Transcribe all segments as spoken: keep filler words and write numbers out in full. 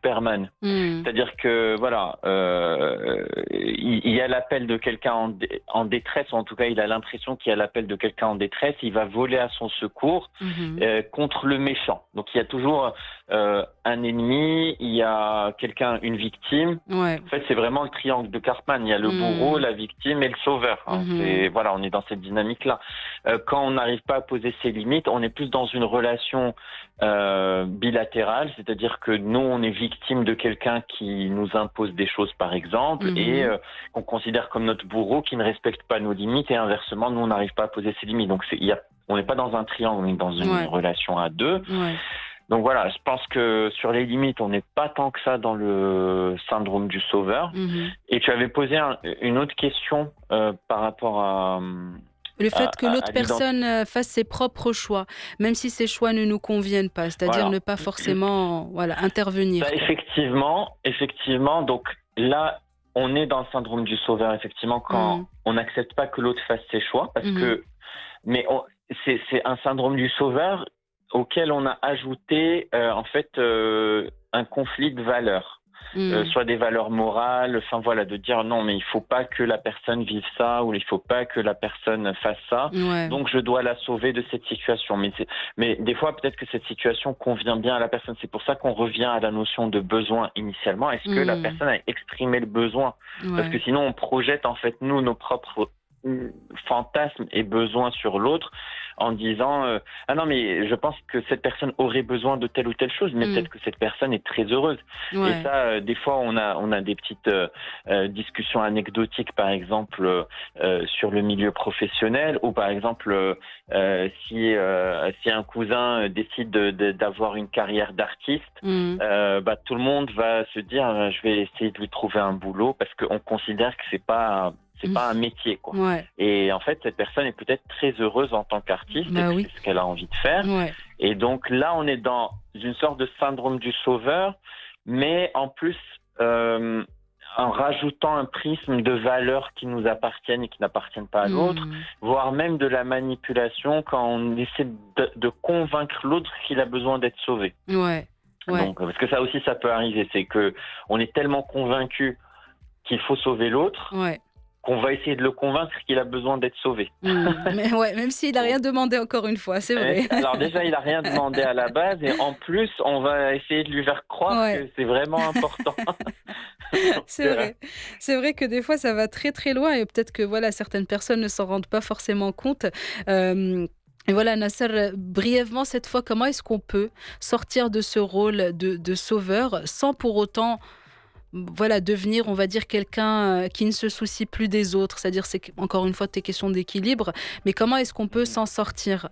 Superman. Mmh. C'est-à-dire que voilà, euh, il, il y a l'appel de quelqu'un en, dé- en détresse, ou en tout cas il a l'impression qu'il y a l'appel de quelqu'un en détresse, il va voler à son secours Mmh. euh, contre le méchant. Donc il y a toujours euh, un ennemi, il y a quelqu'un, une victime. Ouais. En fait, c'est vraiment le triangle de Cartman. Il y a le Mmh. bourreau, la victime et le sauveur. Hein. Mmh. C'est voilà, on est dans cette dynamique-là. Euh, quand on n'arrive pas à poser ses limites, on est plus dans une relation euh, bilatérale, c'est-à-dire que nous, on est victime de quelqu'un qui nous impose des choses, par exemple, Mmh. et euh, qu'on considère comme notre bourreau qui ne respecte pas nos limites, et inversement, nous, on n'arrive pas à poser ses limites. Donc, c'est, il y a, on n'est pas dans un triangle, on est dans une Ouais. relation à deux. Ouais. Donc voilà, je pense que sur les limites, on n'est pas tant que ça dans le syndrome du sauveur. Mmh. Et tu avais posé un- une autre question euh, par rapport à, Le fait à, que à- l'autre à l'identité. personne euh, fasse ses propres choix, même si ces choix ne nous conviennent pas, c'est-à-dire Voilà. ne pas forcément, voilà, intervenir, Ça, quoi. effectivement, effectivement. Donc là, on est dans le syndrome du sauveur, effectivement, quand Mmh. on n'accepte pas que l'autre fasse ses choix, parce Mmh. que, mais on- c'est, c'est un syndrome du sauveur auquel on a ajouté, euh, en fait, euh, un conflit de valeurs. Euh, Mmh. soit des valeurs morales, enfin voilà, de dire non, mais il faut pas que la personne vive ça, ou il faut pas que la personne fasse ça, Ouais. donc je dois la sauver de cette situation. Mais, c'est, mais des fois, peut-être que cette situation convient bien à la personne. C'est pour ça qu'on revient à la notion de besoin initialement. Est-ce que la Mmh. personne a exprimé le besoin? Parce Ouais. que sinon, on projette en fait, nous, nos propres mm, fantasmes et besoins sur l'autre en disant euh, ah non, mais je pense que cette personne aurait besoin de telle ou telle chose, mais Mmh. peut-être que cette personne est très heureuse. Et Ouais. ça, euh, des fois, on a, on a des petites euh, euh, discussions anecdotiques, par exemple, euh, euh, sur le milieu professionnel, ou par exemple, euh, euh, si, euh, si un cousin euh, décide de- de- d'avoir une carrière d'artiste, Mmh. euh, bah, tout le monde va se dire, euh, je vais essayer de lui trouver un boulot, parce qu'on considère que c'est pas, c'est pas un métier, quoi. Ouais. Et en fait, cette personne est peut-être très heureuse en tant qu'artiste, Bah et que oui. c'est ce qu'elle a envie de faire. Ouais. Et donc là, on est dans une sorte de syndrome du sauveur, mais en plus, euh, en rajoutant un prisme de valeurs qui nous appartiennent et qui n'appartiennent pas à l'autre, Mmh. voire même de la manipulation quand on essaie de, de convaincre l'autre qu'il a besoin d'être sauvé. Ouais. Ouais. Donc, parce que ça aussi, ça peut arriver, c'est que on est tellement convaincu qu'il faut sauver l'autre Ouais. qu'on va essayer de le convaincre qu'il a besoin d'être sauvé. Mmh. Mais ouais, même s'il a rien demandé encore une fois, c'est vrai. Euh, Alors déjà, il a rien demandé à la base, et en plus, on va essayer de lui faire croire Ouais. que c'est vraiment important. Donc, C'est euh, vrai. C'est vrai que des fois, ça va très très loin et peut-être que voilà, certaines personnes ne s'en rendent pas forcément compte. Euh, et voilà, Nasser, euh, brièvement cette fois, comment est-ce qu'on peut sortir de ce rôle de, de sauveur sans pour autant, voilà, devenir, on va dire, quelqu'un euh, qui ne se soucie plus des autres. C'est-à-dire, c'est que- encore une fois, tes questions d'équilibre. Mais comment est-ce qu'on peut s'en sortir?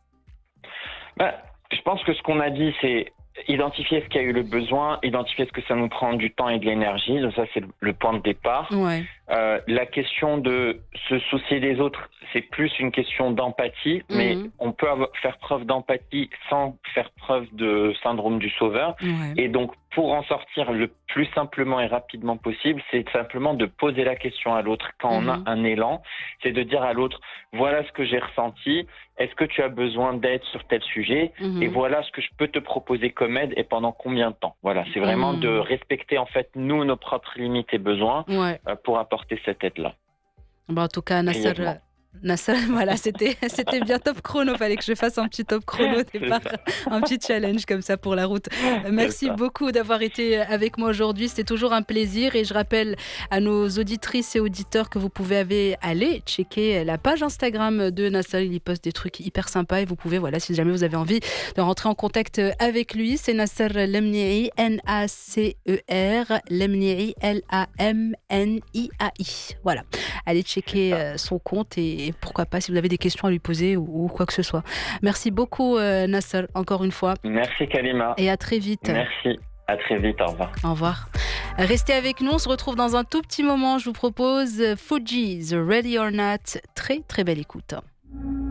bah, je pense que ce qu'on a dit, c'est identifier ce qui a eu le besoin, identifier ce que ça nous prend du temps et de l'énergie. Donc ça, c'est le- le point de départ. Ouais. Euh, la question de se soucier des autres, c'est plus une question d'empathie, mais Mhm. on peut avoir- faire preuve d'empathie sans faire preuve de syndrome du sauveur. Ouais. Et donc, pour en sortir le plus simplement et rapidement possible, c'est simplement de poser la question à l'autre quand on Mhm. a un élan. C'est de dire à l'autre, voilà ce que j'ai ressenti, est-ce que tu as besoin d'aide sur tel sujet? Mhm. Et voilà ce que je peux te proposer comme aide et pendant combien de temps. Voilà, c'est vraiment Mhm. de respecter en fait, nous, nos propres limites et besoins Ouais. euh, pour apporter cette aide-là. Bah, en tout cas, Nasser, Brièvement. euh, Nasser, voilà, c'était, c'était bien top chrono. Fallait que je fasse un petit top chrono au C'est départ, ça. un petit challenge comme ça pour la route. Euh, Merci ça. beaucoup d'avoir été avec moi aujourd'hui. C'était toujours un plaisir et je rappelle à nos auditrices et auditeurs que vous pouvez aller, aller checker la page Instagram de Nasser. Il y poste des trucs hyper sympas et vous pouvez, voilà, si jamais vous avez envie de rentrer en contact avec lui, c'est Nasser Lemniai, N A C E R, Lemniai, L A M N I A I. Voilà. Allez checker euh, son compte et, et pourquoi pas si vous avez des questions à lui poser ou, ou quoi que ce soit. Merci beaucoup euh, Nasser, encore une fois. Merci Kalima. Et à très vite. Merci. À très vite. Au revoir. Au revoir. Restez avec nous, on se retrouve dans un tout petit moment. Je vous propose Fugees, Ready or Not. Très très belle écoute.